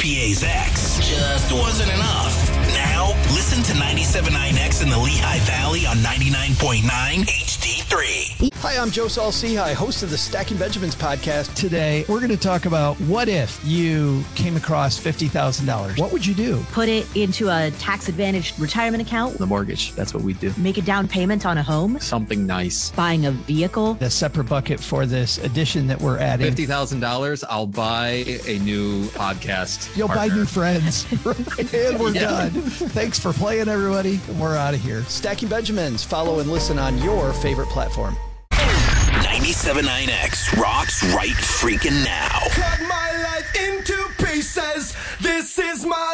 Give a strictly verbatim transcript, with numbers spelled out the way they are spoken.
P A's X just wasn't enough. Now, listen to ninety-seven point nine X in the Lehigh Valley on ninety-nine point nine H D three. Hi, I'm Joe Saul-Sehy, host of the Stacking Benjamins podcast. Today, we're going to talk about what if you came across fifty thousand dollars. What would you do? Put it into a tax-advantaged retirement account. The mortgage, that's what we do. Make a down payment on a home. Something nice. Buying a vehicle. A separate bucket for this edition that we're adding. fifty thousand dollars, I'll buy a new podcast You'll partner. buy new friends. And we're Yeah. done. Thanks for playing, everybody. We're out of here. Stacking Benjamins. Follow and listen on your favorite platform. ninety-seven point nine X rocks right freaking now. Cut my life into pieces. This is my